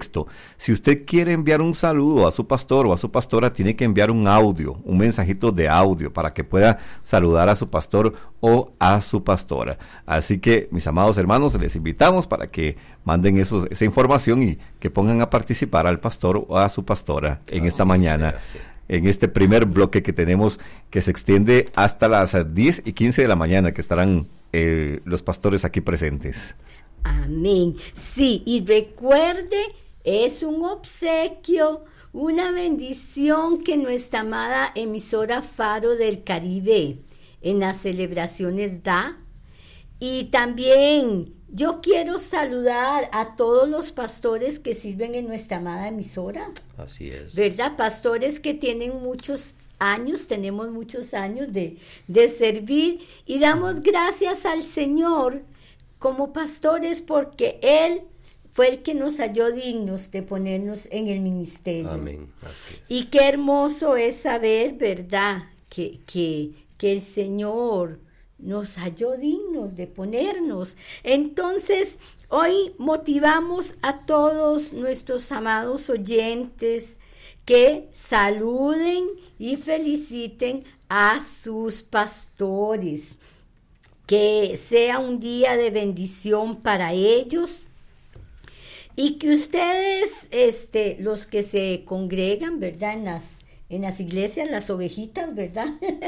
texto. Si usted quiere enviar un saludo a su pastor o a su pastora, tiene que enviar un audio, un mensajito de audio para que pueda saludar a su pastor o a su pastora. Así que, mis amados hermanos, les invitamos para que manden esa información y que pongan a participar al pastor o a su pastora en esta mañana. En este primer bloque que tenemos, que se extiende hasta las 10:15 de la mañana, que estarán los pastores aquí presentes. Amén. Sí, y recuerde, es un obsequio, una bendición que nuestra amada emisora Faro del Caribe en las celebraciones da. Y también yo quiero saludar a todos los pastores que sirven en nuestra amada emisora. Así es. ¿Verdad? Pastores que tienen muchos años, tenemos muchos años de servir, y damos gracias al Señor como pastores porque Él fue el que nos halló dignos de ponernos en el ministerio. Amén. Así es. Y qué hermoso es saber, ¿verdad?, que el Señor nos halló dignos de ponernos. Entonces, hoy motivamos a todos nuestros amados oyentes que saluden y feliciten a sus pastores. Que sea un día de bendición para ellos. Y que ustedes, los que se congregan, ¿verdad?, en las iglesias, las ovejitas, ¿verdad?,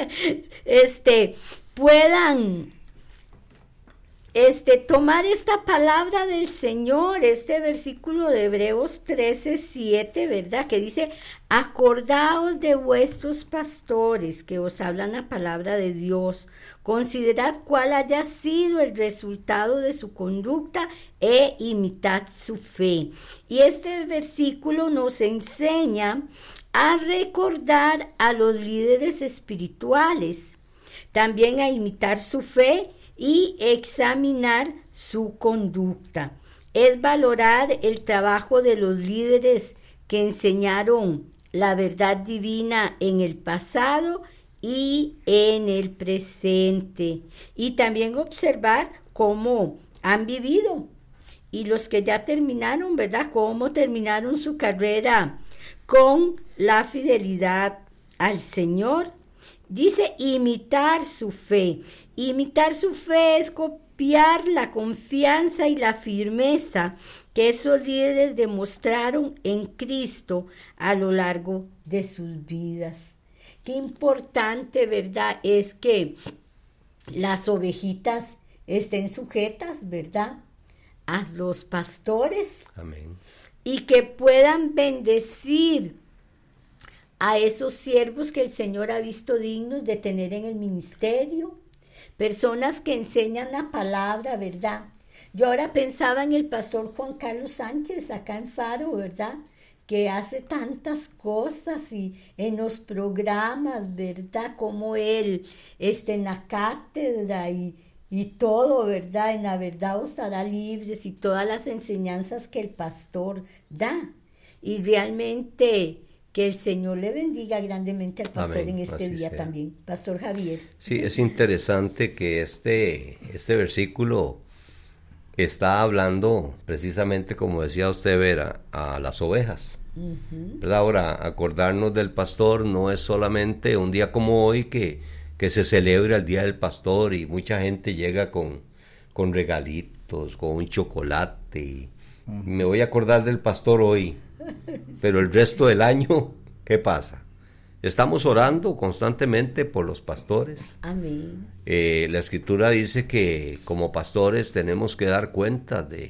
puedan tomar esta palabra del Señor, este versículo de Hebreos 13:7, ¿verdad?, que dice: acordaos de vuestros pastores que os hablan la palabra de Dios, considerad cuál haya sido el resultado de su conducta e imitad su fe. Y este versículo nos enseña a recordar a los líderes espirituales, también a imitar su fe y examinar su conducta. Es valorar el trabajo de los líderes que enseñaron la verdad divina en el pasado y en el presente. Y también observar cómo han vivido. Y los que ya terminaron, ¿verdad?, cómo terminaron su carrera con la fidelidad al Señor. Dice imitar su fe. Imitar su fe es copiar la confianza y la firmeza que esos líderes demostraron en Cristo a lo largo de sus vidas. Qué importante, ¿verdad?, es que las ovejitas estén sujetas, ¿verdad?, a los pastores. Amén. Y que puedan bendecir a esos siervos que el Señor ha visto dignos de tener en el ministerio, personas que enseñan la palabra, ¿verdad? Yo ahora pensaba en el pastor Juan Carlos Sánchez acá en Faro, ¿verdad?, que hace tantas cosas y en los programas, ¿verdad?, como él en la cátedra y todo, ¿verdad?, en la verdad os hará libres, y todas las enseñanzas que el pastor da. Y realmente que el Señor le bendiga grandemente al pastor. Amén. En este día sea. También, Pastor Javier. Sí, es interesante que este versículo está hablando precisamente, como decía usted, Vera, a las ovejas. Uh-huh. ¿Verdad? Ahora, acordarnos del pastor no es solamente un día como hoy que se celebra el Día del Pastor y mucha gente llega con regalitos, con un chocolate. Y me voy a acordar del pastor hoy, pero el resto del año, ¿qué pasa? Estamos orando constantemente por los pastores. Amén. La Escritura dice que como pastores tenemos que dar cuenta de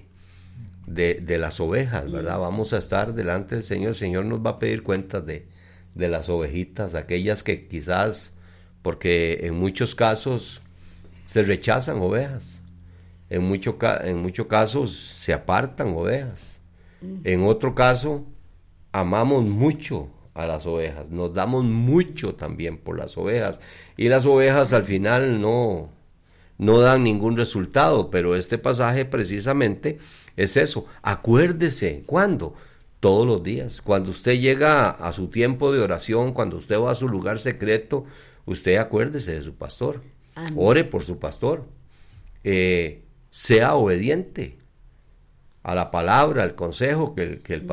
las ovejas, ¿verdad? Vamos a estar delante del Señor. El Señor nos va a pedir cuentas de las ovejitas, aquellas que quizás, porque en muchos casos se rechazan ovejas, en muchos casos se apartan ovejas, en otro caso amamos mucho a las ovejas, nos damos mucho también por las ovejas, y las ovejas al final no dan ningún resultado. Pero este pasaje precisamente es eso. Acuérdese, ¿cuándo? Todos los días. Cuando usted llega a su tiempo de oración, cuando usted va a su lugar secreto, usted acuérdese de su pastor. Amén. Ore por su pastor. Sea obediente a la palabra, al consejo que el pastor